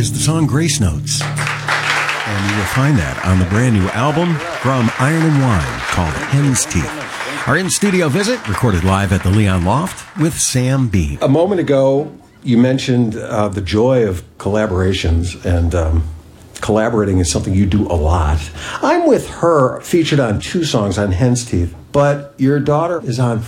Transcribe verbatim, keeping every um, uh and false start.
is the song Grace Notes. And you will find that on the brand new album from Iron and Wine called Hen's Teeth. Our in-studio visit, recorded live at the Leon Loft with Sam Bean. A moment ago, you mentioned uh, the joy of collaborations, and um, collaborating is something you do a lot. I'm with her, featured on two songs on Hen's Teeth, but your daughter is on